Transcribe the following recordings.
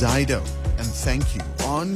Dido, and thank you on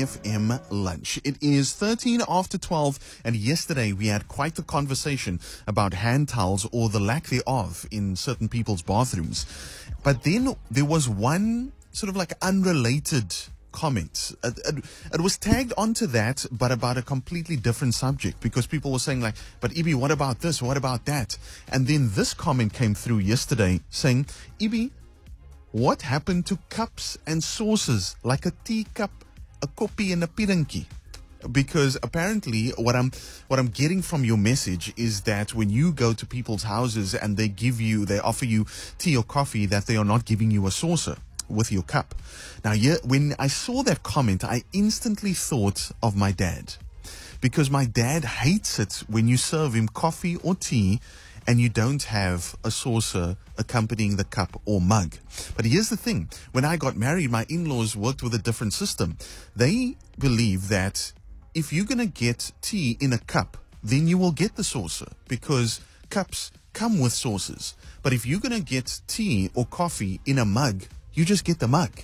KFM Lunch. It is 13 after 12, and yesterday we had quite the conversation about hand towels or the lack thereof in certain people's bathrooms. But then there was one sort of like unrelated comment. It was tagged onto that, but about a completely different subject, because people were saying like, but Ibi, what about this? What about that? And then this comment came through yesterday saying, Ibi, what happened to cups and saucers like a teacup, a koppie, and a piranki? Because apparently what I'm getting from your message is that when you go to people's houses and they offer you tea or coffee, that they are not giving you a saucer with your cup. Now, when I saw that comment, I instantly thought of my dad, because my dad hates it when you serve him coffee or tea and you don't have a saucer accompanying the cup or mug. But here's the thing. When I got married, my in-laws worked with a different system. They believe that if you're going to get tea in a cup, then you will get the saucer, because cups come with saucers. But if you're going to get tea or coffee in a mug, you just get the mug.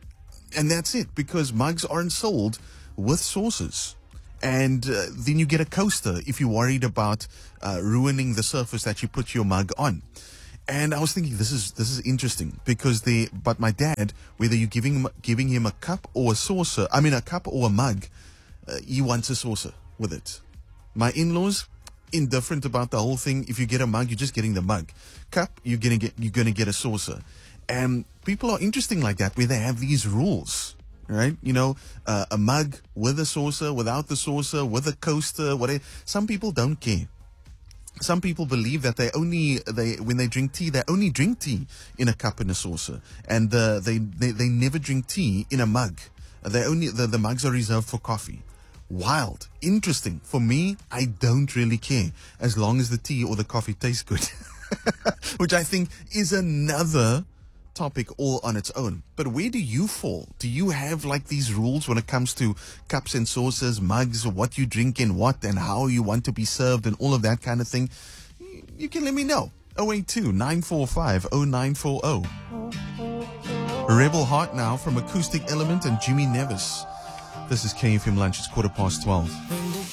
And that's it, because mugs aren't sold with saucers. And then you get a coaster if you're worried about ruining the surface that you put your mug on. And I was thinking, this is interesting, because but my dad, whether you're giving him a cup or a saucer, a cup or a mug, he wants a saucer with it. My in-laws, indifferent about the whole thing. If you get a mug, you're just getting the mug. Cup, you're gonna get a saucer. And people are interesting like that, where they have these rules. Right? A mug with a saucer, without the saucer, with a coaster, whatever. Some people don't care. Some people believe that when they drink tea, they only drink tea in a cup and a saucer. And they never drink tea in a mug. The mugs are reserved for coffee. Wild. Interesting. For me, I don't really care, as long as the tea or the coffee tastes good. Which I think is another topic all on its own. But where do you fall? Do you have like these rules when it comes to cups and saucers, mugs, what you drink in what, and how you want to be served, and all of that kind of thing? You can let me know. 082 945 0940. Rebel Heart now from Acoustic Element and Jimmy Nevis. This is KFM Lunch. It's 12:15.